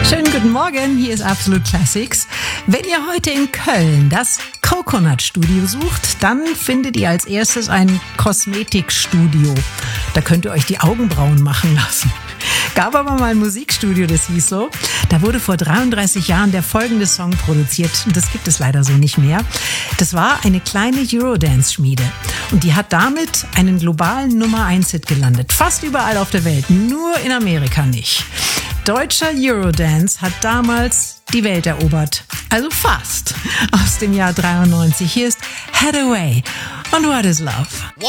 Schönen guten Morgen, hier ist Absolute Classics. Wenn ihr heute in Köln das Coconut Studio sucht, dann findet ihr als erstes ein Kosmetikstudio. Da könnt ihr euch die Augenbrauen machen lassen. Gab aber mal ein Musikstudio, das hieß so. Da wurde vor 33 Jahren der folgende Song produziert. Und das gibt es leider so nicht mehr. Das war eine kleine Eurodance-Schmiede. Und die hat damit einen globalen Nummer-1-Hit gelandet. Fast überall auf der Welt, nur in Amerika nicht. Deutscher Eurodance hat damals die Welt erobert. Also fast. Aus dem Jahr 93. Hier ist Head Away und What is Love?